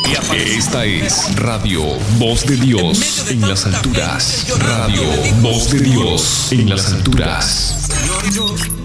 Esta es Radio Voz de Dios en las alturas. Radio Voz de Dios en las alturas. Señor, yo